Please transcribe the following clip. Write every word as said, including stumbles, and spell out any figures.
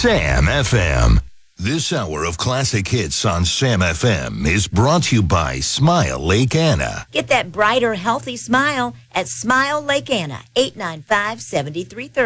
Sam F M. This hour of classic hits on Sam F M is brought to you by Smile Lake Anna. Get that brighter, healthy smile at Smile Lake Anna, eight nine five, seven three three zero.